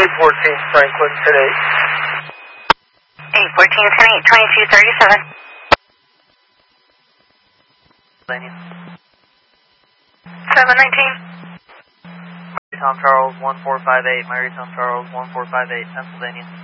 814 Franklin, 814, 10-8, 2237. 719. Tom Charles 1458, Mary Tom Charles 1458, Pennsylvania.